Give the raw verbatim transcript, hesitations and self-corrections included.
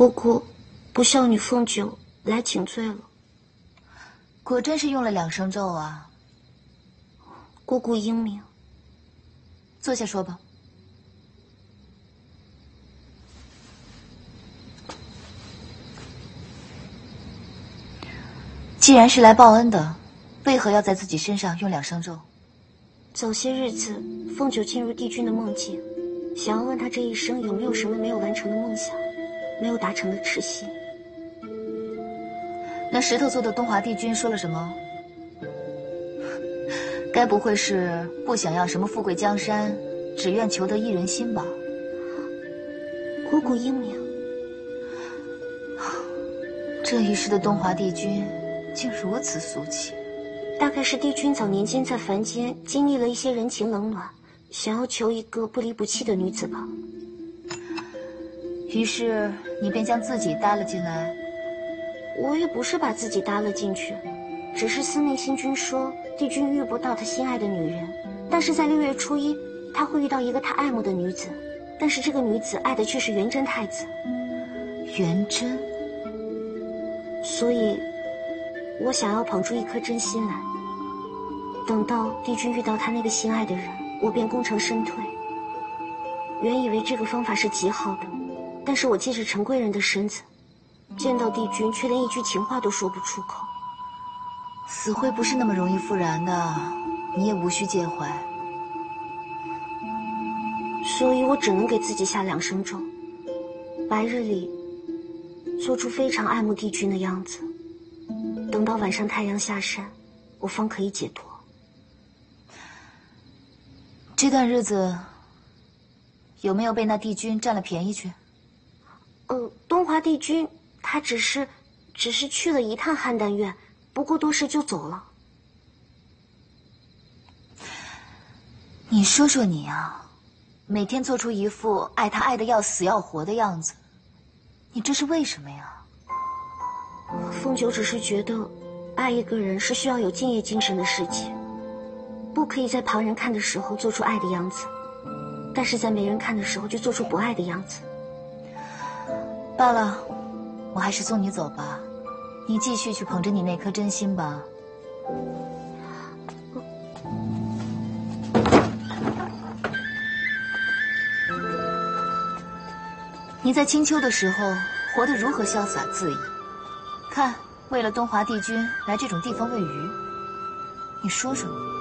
姑姑，不孝女凤九来请罪了。 果真是用了两声咒啊！ 姑姑英明。 坐下说吧。既然是来报恩的，为何要在自己身上用两声咒？ 早些日子，凤九进入帝君的梦境，想要问他这一生有没有什么没有完成的梦想，没有达成的痴心。 那石头做的东华帝君说了什么？该不会是不想要什么富贵江山，只愿求得一人心吧？ 姑姑英明。 这一世的东华帝君竟如此俗气。 大概是帝君早年间在凡间经历了一些人情冷暖，想要求一个不离不弃的女子吧。 于是你便将自己搭了进来。 我也不是把自己搭了进去，只是司命星君说帝君遇不到他心爱的女人，但是在六月初一他会遇到一个他爱慕的女子，但是这个女子爱的却是元贞太子。 元贞。 所以我想要捧出一颗真心来，等到帝君遇到他那个心爱的人，我便功成身退。原以为这个方法是极好的，但是我借着陈贵人的身子，见到帝君却连一句情话都说不出口。 死会不是那么容易复燃的，你也无需介怀。 所以我只能给自己下两声咒，白日里做出非常爱慕帝君的样子，等到晚上太阳下山，我方可以解脱。 这段日子有没有被那帝君占了便宜去？ 呃，东华帝君他只是只是去了一趟邯郸院，不过多时就走了。 你说说你啊，每天做出一副爱他爱得要死要活的样子，你这是为什么呀？ 凤九只是觉得爱一个人是需要有敬业精神的事情，不可以在旁人看的时候做出爱的样子，但是在没人看的时候就做出不爱的样子。 罢了，我还是送你走吧，你继续去捧着你那颗真心吧。你在青丘的时候活得如何潇洒恣意，看为了东华帝君来这种地方喂鱼，你说说你。